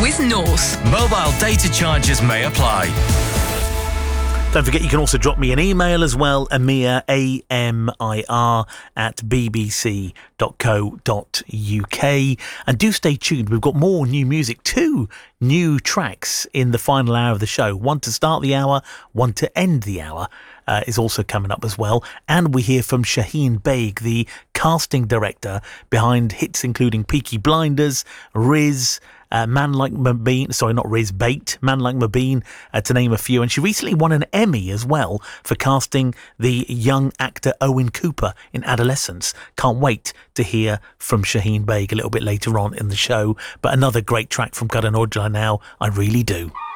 with North. Mobile data charges may apply. Don't forget, you can also drop me an email as well, Amir, AMIR, at bbc.co.uk. And do stay tuned. We've got more new music, 2 new tracks in the final hour of the show. One to start the hour, one to end the hour. Is also coming up as well. And we hear from Shaheen Baig, the casting director behind hits including Peaky Blinders, Riz, Man Like Mabeen, sorry, not Riz, Bait, Man Like Mabeen, to name a few. And she recently won an Emmy as well for casting the young actor Owen Cooper in Adolescence. Can't wait to hear from Shaheen Baig a little bit later on in the show. But another great track from Karan Aujla now, I Really Do.